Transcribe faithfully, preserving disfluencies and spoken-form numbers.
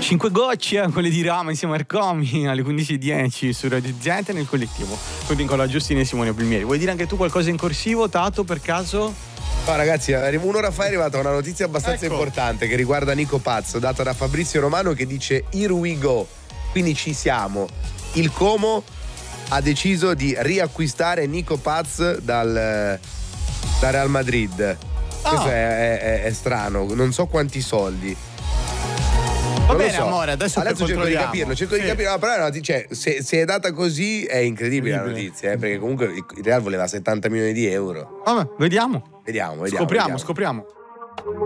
cinque gocce, quelle di Rama insieme a Ercomi alle quindici e dieci su Radio Z nel collettivo. Quindi con la Giustina e Simone Palmieri. Vuoi dire anche tu qualcosa in corsivo, Tato, per caso? No, ragazzi, un'ora fa è arrivata una notizia abbastanza ecco. importante che riguarda Nico Pazzo, data da Fabrizio Romano, che dice here we go. Quindi ci siamo. Il Como ha deciso di riacquistare Nico Paz dal, dal Real Madrid. Ah. Questo è, è, è strano, non so quanti soldi. Va Non lo bene, so. amore, adesso, adesso cerco di controlliamo. capirlo, cerco Sì. di capirlo. No, però è una notizia- cioè, se, se è data così è incredibile, la Incredibile. notizia, eh, perché comunque il Real voleva settanta milioni di euro. Vabbè, vediamo. Vediamo, vediamo. Scopriamo, vediamo. scopriamo.